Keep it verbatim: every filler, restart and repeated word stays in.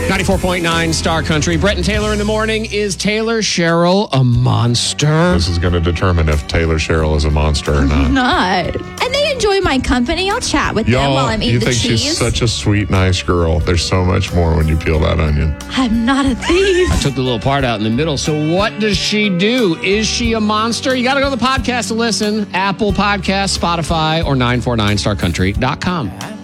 ninety-four point nine Star Country. Brett and Taylor in the morning. Is Taylor Sherrill a monster? This is going to determine if Taylor Sherrill is a monster or not. Not. And they enjoy my company. I'll chat with Y'all, them while I'm eating you the think cheese. she's such a sweet, nice girl. There's so much more when you peel that onion. I'm not a thief. I took the little part out in the middle. So what does she do? Is she a monster? You got to go to the podcast to listen. Apple Podcasts, Spotify, or nine four nine star country dot com.